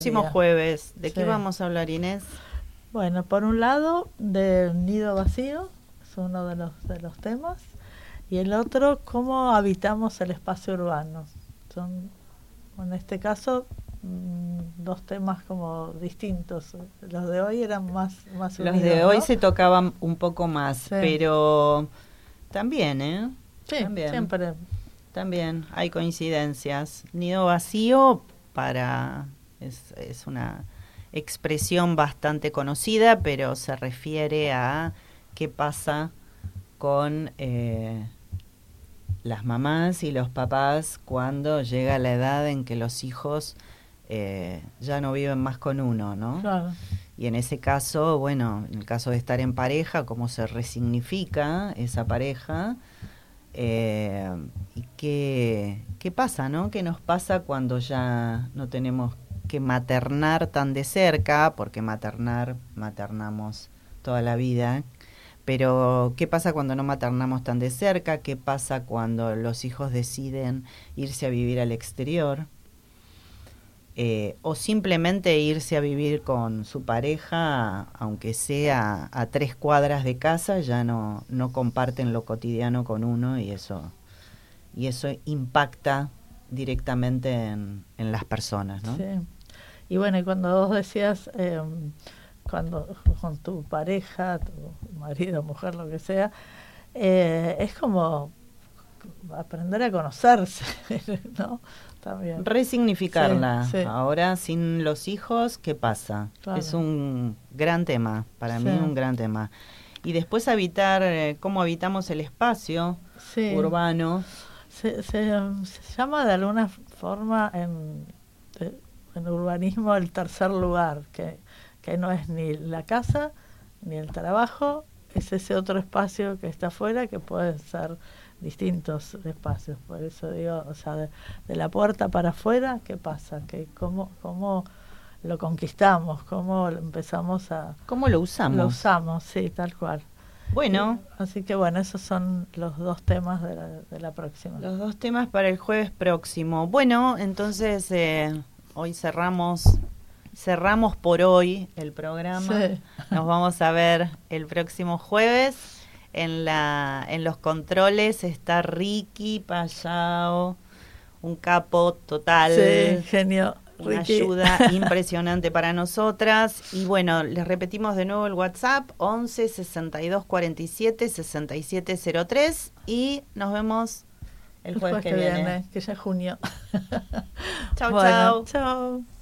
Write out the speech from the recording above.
Próximo jueves, ¿de qué vamos a hablar, Inés? Bueno, por un lado, del nido vacío, es uno de los temas, y el otro, cómo habitamos el espacio urbano. Son, en este caso, dos temas como distintos. Los de hoy eran más unidos, los de hoy, ¿no? se tocaban un poco más, Sí. Pero también, ¿eh? Sí, también, siempre. También hay coincidencias. Nido vacío es una expresión bastante conocida, pero se refiere a qué pasa con las mamás y los papás cuando llega la edad en que los hijos ya no viven más con uno, ¿no? Claro. Y en ese caso, bueno, en el caso de estar en pareja, cómo se resignifica esa pareja, y qué pasa, ¿no? ¿Qué nos pasa cuando ya no tenemos que maternar tan de cerca? Porque maternamos toda la vida. Pero, ¿qué pasa cuando no maternamos tan de cerca? ¿Qué pasa cuando los hijos deciden irse a vivir al exterior? O simplemente irse a vivir con su pareja, aunque sea a 3 cuadras de casa, ya no comparten lo cotidiano con uno, y eso impacta directamente en las personas, ¿no? Sí. Y bueno, y cuando vos decías, cuando con tu pareja, tu marido, mujer, lo que sea, es como aprender a conocerse, ¿no? También. Resignificarla. Sí, sí. Ahora, sin los hijos, ¿qué pasa? Claro. Es un gran tema, para Sí. mí un gran tema. Y después habitar, cómo habitamos el espacio urbano. Se llama de alguna forma en urbanismo el tercer lugar, que no es ni la casa ni el trabajo, es ese otro espacio que está afuera, que pueden ser distintos espacios. Por eso digo, o sea, de la puerta para afuera, ¿qué pasa? Que cómo lo conquistamos, cómo empezamos a... ¿Cómo lo usamos? Lo usamos, sí, tal cual. Bueno. Así que bueno, esos son los dos temas de la próxima. Los dos temas para el jueves próximo. Bueno, entonces hoy cerramos por hoy el programa. Sí. Nos vamos a ver el próximo jueves. En los controles está Ricky Payao, un capo total. Sí, genio. Una Ricky. Ayuda impresionante para nosotras. Y bueno, les repetimos de nuevo el WhatsApp: 11 62 47 67 03. Y nos vemos el jueves que viene. Que ya es junio. Chau, bueno, chau. chau.